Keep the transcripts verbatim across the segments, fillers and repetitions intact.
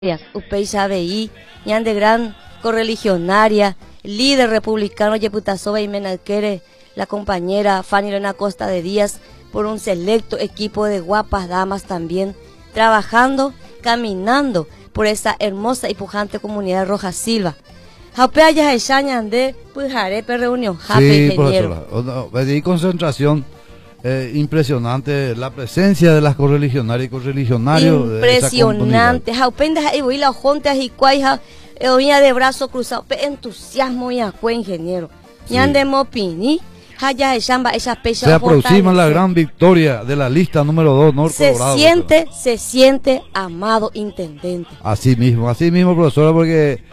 Upey Sabeí, ñande gran correligionaria, líder republicano Yeputasoba y Menalquere, la compañera Fanny Elena Costa de Díaz, por un selecto equipo de guapas damas también, trabajando, caminando por esa hermosa y pujante comunidad Roja Silva. Jaupea ya ñande, pujare per reunión, jape ingeniero. Sí, concentración. Eh, impresionante la presencia de las correligionarias y correligionarios. Impresionante. Jaupenda y voy la jonte y cuaja oía de brazo cruzado, entusiasmo y acue ingeniero. Ñande mopini, haya chamba esa pecha. Se aproxima la gran victoria de la lista número dos, Norte Se Colorado, siente, profesor. se siente amado intendente. Así mismo, así mismo, profesora, porque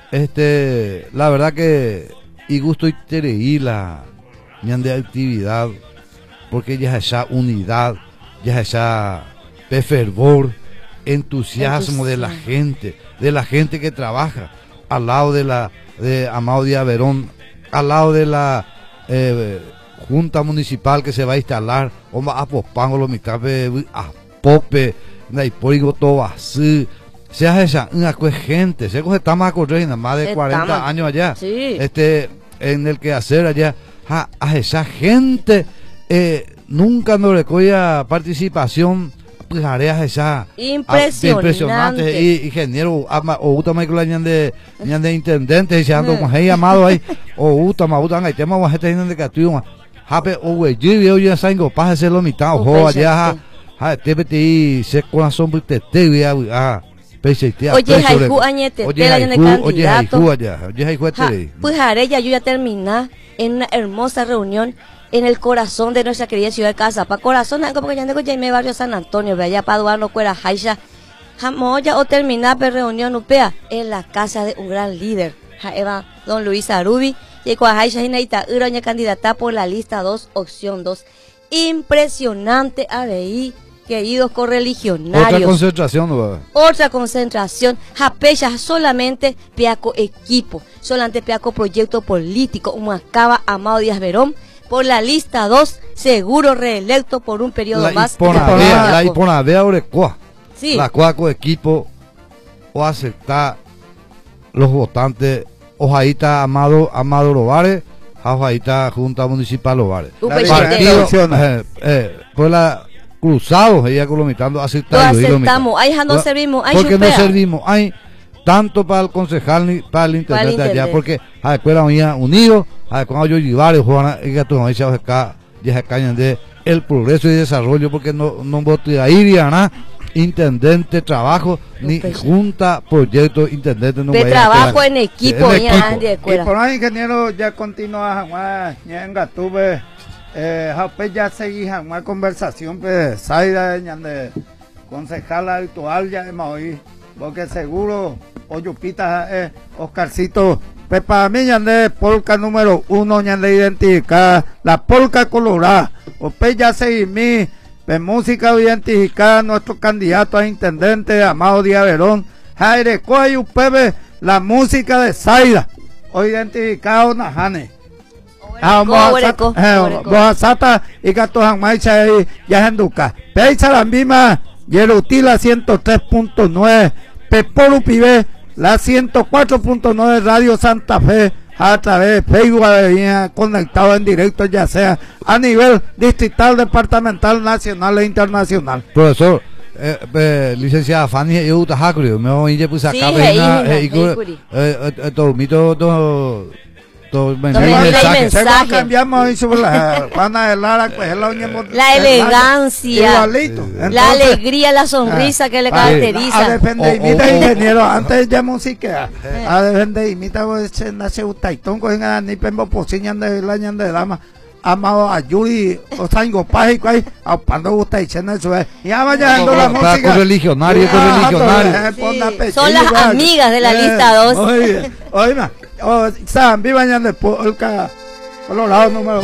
este, la verdad que y gusto y tereí la ñande actividad. Porque ya esa unidad, ya esa fervor, entusiasmo de la gente, de la gente que trabaja al lado de la de Amado Díaz Verón, al lado de la eh, Junta Municipal que se va a instalar, o a Pospango, lo mitad a Pope, Naipórigo, todo así. Se hace esa una gente, se coge más a correr más de cuarenta años allá, sí. este en el que hacer allá a, a esa gente. Eh, nunca nos recoya participación, pues áreas esa impresionante, impresionante y ingeniero o uta Michael ñande ñande intendente diciendo con hey amado ahí o uta ma uta hay tema wa gente de catuima hape o we yo ya sango pase lo mitad o allá ha te beti se corazón bute te ah oye haiku añete te la de candidato oye haiku allá oye haiku te pues haré ya yo ya terminar en una hermosa reunión en el corazón de nuestra querida ciudad de Cazapá, corazón, como que ya tengo Jaime Barrio San Antonio, vaya Paduano, Cuera, Jaixa, Jamoya o terminar la reunión upea en la casa de un gran líder, Jaeva, don Luis Arubi, y Cuajaixa y Neita, Uroña candidata por la lista dos, opción dos. Impresionante A B I, queridos correligionarios. Otra concentración, ¿no? Otra concentración, Japecha solamente Piaco equipo, solamente Piaco proyecto político, como acaba Amado Díaz Verón, por la lista dos, seguro reelecto por un periodo la más. Iponavea, la Iponavea Orecua. Sí. La Cuaco equipo o aceptar los votantes, ojaita Amado Amado Lobares, ojaita Junta Municipal Lobares. Partido, eh, eh, pues la cruzados, ella colomitando aceptar. Lo aceptamos, ahí ya no servimos. Porque no servimos, hay tanto para el concejal ni para el intendente allá, porque a la escuela unía unidos, a cuando yo llevar Juana y que tú no echas acá, ya se cañan de el progreso y desarrollo, porque no no voy a ir a nada intendente trabajo ni junta proyecto intendente no de trabajo en equipo, en equipo. Y por ahí ingeniero ya continúa jamás ñanga tuve eh pues ya seguí jamás conversación pues Saida de concejal habitual ya hemos oído porque seguro Oyupita eh, Oscarcito pues para mí ñande polca número uno ñande identificar la polca colorada o pues ya seguí mi de música identificada nuestro candidato a intendente Amado Díaz Verón Jaire Coy Upebe la música de Saida o identificado Najane Boasata y Gato Jamaicha y Yajenduca Peisa la misma Yerutila ciento tres punto nueve Pepolu Pibe la ciento cuatro punto nueve Radio Santa Fe a través de Facebook conectado en directo ya sea a nivel distrital, departamental, nacional e internacional. Profesor, eh, eh, licenciada Fanny Euta Jacrio, me voy a pues acá todo mito todo mensaje. Cambiamos y sobre la Juana de Lara, pues la la elegancia, la alegría, la sonrisa que le caracteriza. A defender imita ingeniero antes de música. A defender imita pues nace utaitón con ni pembo posiñan de la ñan de dama. Amado a Yuri o Sango Págico ahí a pando gusta y chena eso es ya vaya dando la música correligionario correligionario son las amigas de la lista dos oye oye o San viva ñan de polka colorado número